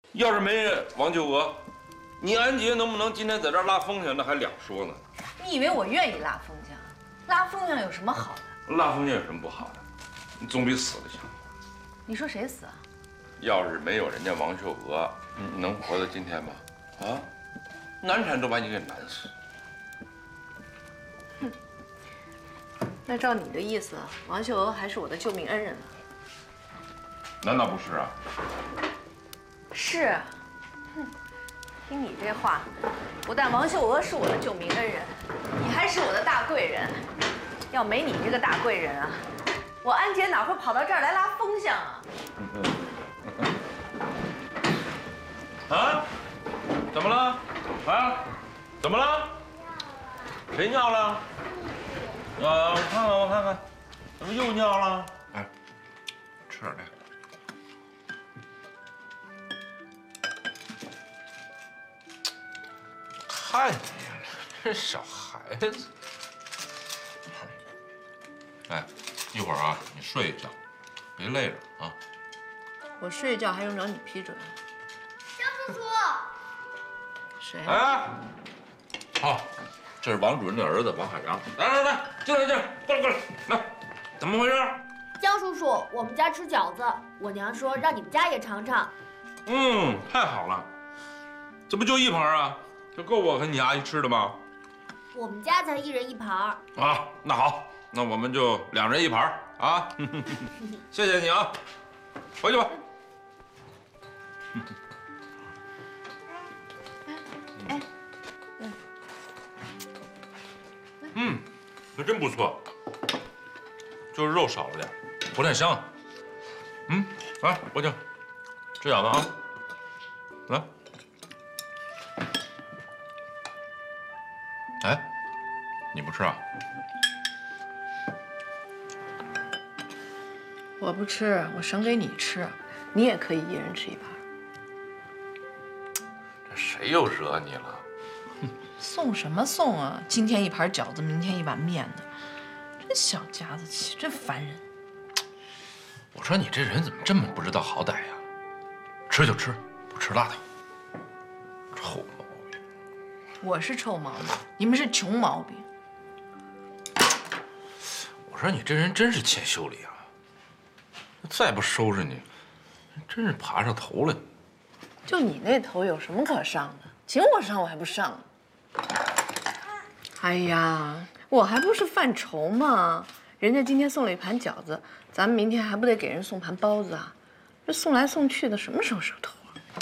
要是没王秀娥，你安杰能不能今天在这儿拉风向，那还两说呢。 你以为我愿意拉风向？拉风向有什么好的？ 拉风向有什么不好的？你总比死了强。 你说谁死啊？ 要是没有人家王秀娥，你能活到今天吗？啊，难产都把你给难死。 哼，那照你的意思，王秀娥还是我的救命恩人呢？ 难道不是啊？ 是。哼，听你这话，不但王秀娥是我的救命恩人，你还是我的大贵人。要没你这个大贵人啊，我安杰哪会跑到这儿来拉风向啊？ 啊？怎么了？啊？怎么了？谁尿了？我看看，我看看，怎么又尿了？哎，吃点这个。看你这小孩子。哎，一会儿啊，你睡一觉，别累着啊。 我睡一觉还用着你批准？ 江叔叔， 谁？ 哎，好，这是王主任的儿子王海洋。来，进来，过来，来，怎么回事？ 江叔叔，我们家吃饺子，我娘说让你们家也尝尝。 太好了，这不就一盘啊？这够我和你阿姨吃的吗？ 我们家才一人一盘。 啊，那好，那我们就2人1盘啊。谢谢你啊，回去吧。这真不错，就是肉少了点，不太香。来，国庆，吃饺子啊，来。哎，你不吃啊？ 我不吃，我省给你吃，你也可以一人吃一盘。 这谁又惹你了？ 送什么送啊？今天一盘饺子，明天一碗面的，真小家子气，真烦人。 我说你这人怎么这么不知道好歹呀？吃就吃，不吃拉倒。臭毛病！ 我是臭毛病，你们是穷毛病。 我说你这人真是欠修理啊！再不收拾你，真是爬上头了。 就你那头有什么可上的？请我上我还不上。哎呀，我还不是犯愁吗？人家今天送了一盘饺子，咱们明天还不得给人送盘包子啊？这送来送去的，什么时候收头啊？